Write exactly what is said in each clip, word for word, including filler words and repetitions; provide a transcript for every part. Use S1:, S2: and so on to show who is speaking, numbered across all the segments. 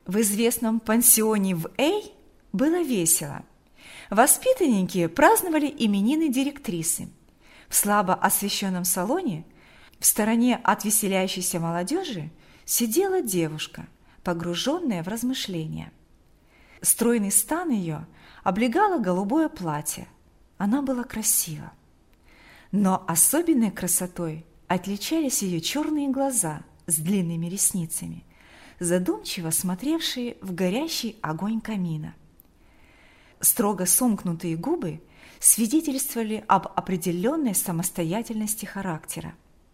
S1: В известном пансионе в Эй было весело. Воспитанники праздновали именины директрисы. В слабо освещенном салоне, в стороне от веселящейся молодежи, сидела девушка, погруженная в размышления. Стройный стан ее облегало голубое платье. Она была красива. Но особенной красотой отличались ее черные глаза с длинными ресницами, задумчиво смотревшие в горящий огонь камина. Строго сомкнутые губы свидетельствовали об определенной самостоятельности характера.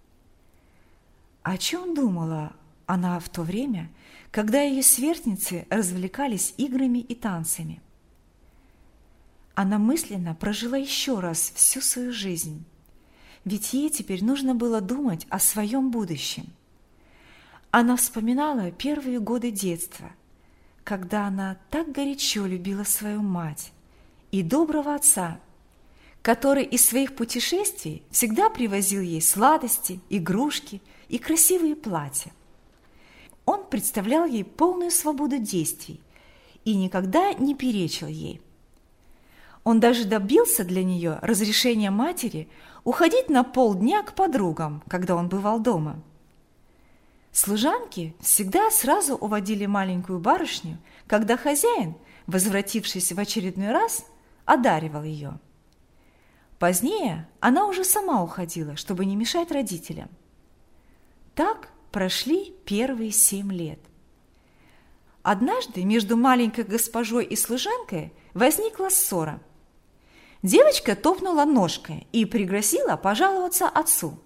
S1: О чем думала она в то время, когда ее сверстницы развлекались играми и танцами? Она мысленно прожила еще раз всю свою жизнь, ведь ей теперь нужно было думать о своем будущем. Она вспоминала первые годы детства, когда она так горячо любила свою мать и доброго отца, который из своих путешествий всегда привозил ей сладости, игрушки и красивые платья. Он представлял ей полную свободу действий и никогда не перечил ей. Он даже добился для нее разрешения матери уходить на полдня к подругам, когда он бывал дома. Служанки всегда сразу уводили маленькую барышню, когда хозяин, возвратившись в очередной раз, одаривал ее. Позднее она уже сама уходила, чтобы не мешать родителям. Так прошли первые семь лет. Однажды между маленькой госпожой и служанкой возникла ссора. Девочка топнула ножкой и пригласила пожаловаться отцу.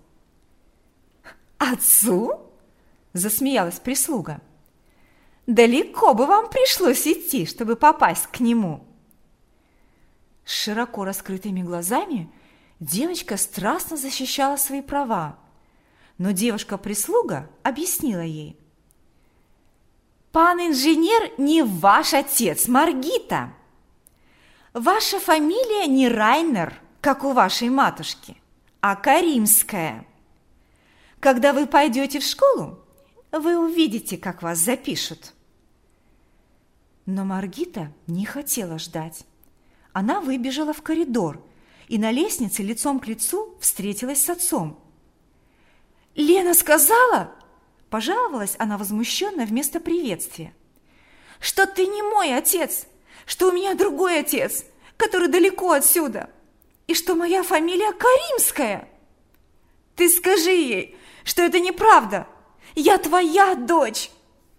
S1: «Отцу?» – засмеялась прислуга. «Далеко бы вам пришлось идти, чтобы попасть к нему». С широко раскрытыми глазами девочка страстно защищала свои права, но девушка-прислуга объяснила ей: «Пан инженер не ваш отец, Маргита. Ваша фамилия не Райнер, как у вашей матушки, а Каримская. Когда вы пойдете в школу, вы увидите, как вас запишут». Но Маргита не хотела ждать. Она выбежала в коридор и на лестнице лицом к лицу встретилась с отцом. «Лена сказала, – пожаловалась она возмущенно вместо приветствия, – что ты не мой отец, что у меня другой отец, который далеко отсюда, и что моя фамилия Каримская. Ты скажи ей, что это неправда, я твоя дочь».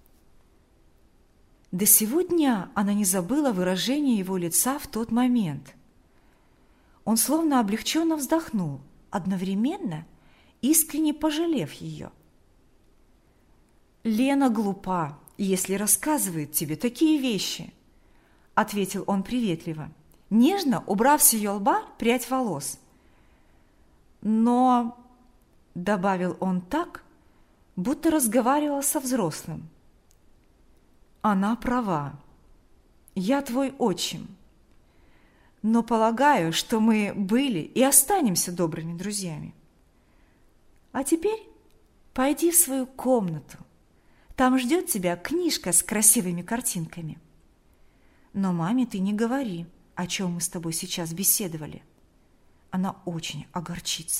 S1: До сего дня она не забыла выражения его лица в тот момент. Он словно облегченно вздохнул, одновременно искренне пожалев ее. «Лена глупа, если рассказывает тебе такие вещи», – ответил он приветливо, нежно убрав с ее лба прядь волос. «Но», – добавил он так, будто разговаривал со взрослым, – «она права. Я твой отчим. Но полагаю, что мы были и останемся добрыми друзьями. А теперь пойди в свою комнату. Там ждет тебя книжка с красивыми картинками. Но маме ты не говори, о чем мы с тобой сейчас беседовали. Она очень огорчится».